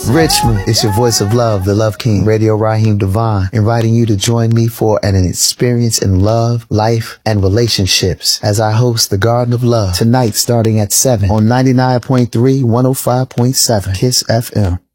Richmond, it's your voice of love, the Love King, Radio Raheem Devon, inviting you to join me for an experience in love, life, and relationships as I host the Garden of Love tonight starting at 7 on 99.3, 105.7 KISS FM.